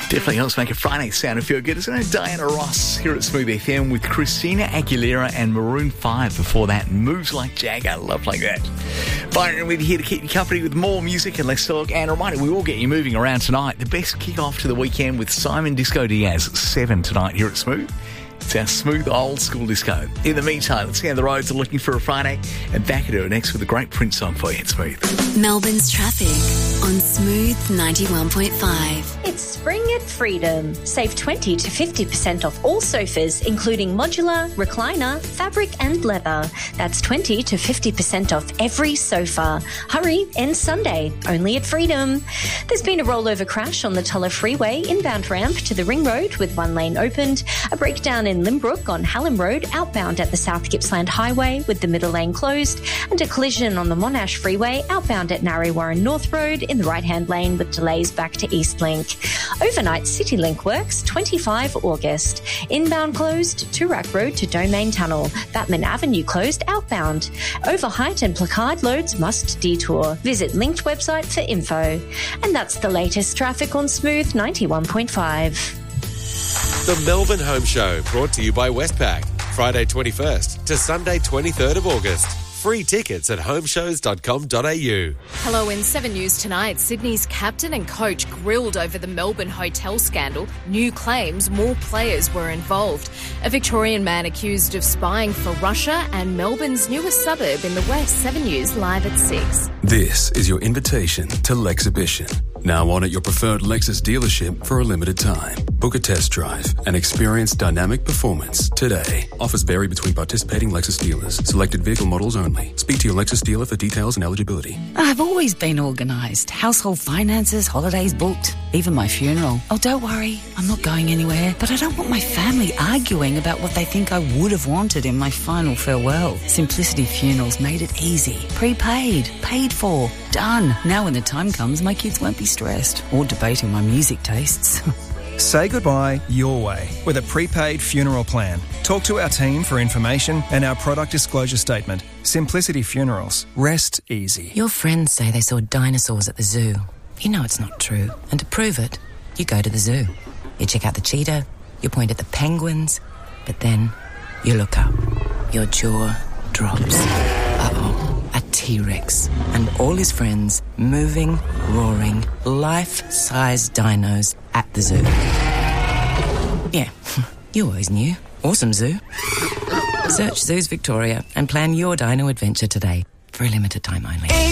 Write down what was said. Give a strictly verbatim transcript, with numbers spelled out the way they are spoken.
Definitely helps make a Friday sound feel good, isn't it? Diana Ross here at Smooth F M with Christina Aguilera and Maroon five before that. Moves Like Jagger. Love like that. Byron with you here to keep you company with more music and less talk. And a reminder, we will get you moving around tonight. The best kick-off to the weekend with Simon Disco Diaz, seven tonight here at Smooth. It's our smooth old school disco. In the meantime, let's see how the roads are looking for a Friday. And back at it next with a great Prince song for you at Smooth. Melbourne's traffic on Smooth ninety-one point five. It's spring at Freedom. Save twenty to fifty percent off all sofas, including modular, recliner, fabric and leather. That's twenty to fifty percent off every sofa. Hurry, ends Sunday, only at Freedom. There's been a rollover crash on the Tulla Freeway, inbound ramp to the Ring Road with one lane opened. A breakdown in Limbrook on Hallam Road, outbound at the South Gippsland Highway with the middle lane closed. And a collision on the Monash Freeway, outbound at Narre Warren North Road in the right-hand lane with delays back to Eastlink. Overnight CityLink works, twenty-five August. Inbound closed, Toorak Road to Domain Tunnel. Batman Avenue closed, outbound. Overheight and placard loads must detour. Visit linked website for info. And that's the latest traffic on Smooth ninety-one point five. The Melbourne Home Show, brought to you by Westpac. Friday twenty-first to Sunday twenty-third of August. Free tickets at homeshows dot com dot a u. Hello, in seven News tonight, Sydney's captain and coach grilled over the Melbourne hotel scandal. New claims more players were involved. A Victorian man accused of spying for Russia, and Melbourne's newest suburb in the west. seven News live at six. This is your invitation to Lexhibition. Now on at your preferred Lexus dealership for a limited time. Book a test drive and experience dynamic performance today. Offers vary between participating Lexus dealers. Selected vehicle models only. Speak to your Lexus dealer for details and eligibility. I've always been organised. Household finances, holidays booked, even my funeral. Oh, don't worry, I'm not going anywhere. But I don't want my family arguing about what they think I would have wanted in my final farewell. Simplicity Funerals made it easy. Prepaid, paid for, done. Now when the time comes, my kids won't be stressed or debating my music tastes. Say goodbye your way with a prepaid funeral plan. Talk to our team for information and our product disclosure statement. Simplicity Funerals. Rest easy. Your friends say they saw dinosaurs at the zoo. You know it's not true. And to prove it, you go to the zoo. You check out the cheetah, you point at the penguins, but then you look up. Your jaw drops. Uh-oh. A T-Rex and all his friends moving, roaring, life-size dinos at the zoo. Yeah, you always knew. Awesome zoo. Search Zoos Victoria and plan your dino adventure today for a limited time only.